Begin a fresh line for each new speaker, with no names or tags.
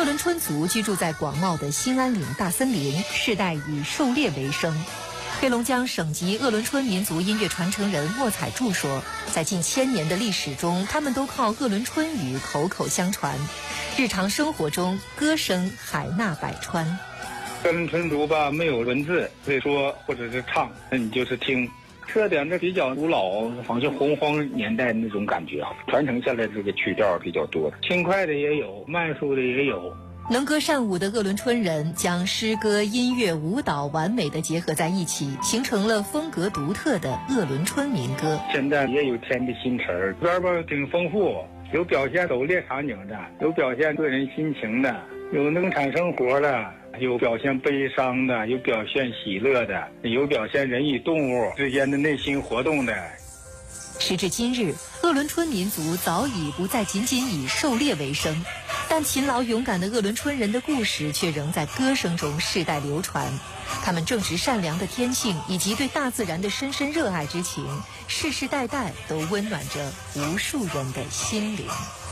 鄂伦春族居住在广袤的兴安岭大森林，世代以狩猎为生。黑龙江省级鄂伦春民族音乐传承人莫彩柱说，在近1000年的历史中，他们都靠鄂伦春语口口相传，日常生活中歌声海纳百川。
鄂伦春族吧，没有文字，所以说或者是唱，那你就是听。特点这比较古老，好像洪荒年代那种感觉啊，传承下来这个曲调比较多，轻快的也有，慢速的也有。
能歌善舞的鄂伦春人将诗歌、音乐、舞蹈完美的结合在一起，形成了风格独特的鄂伦春民歌。
现在也有添的新词儿，歌吧挺丰富，有表现狩猎场景的，有表现个人心情的，有农产生活的，有表现悲伤的，有表现喜乐的，有表现人与动物之间的内心活动的。
时至今日，鄂伦春民族早已不再仅仅以狩猎为生，但勤劳勇敢的鄂伦春人的故事却仍在歌声中世代流传。他们正直善良的天性以及对大自然的深深热爱之情，世世代代都温暖着无数人的心灵。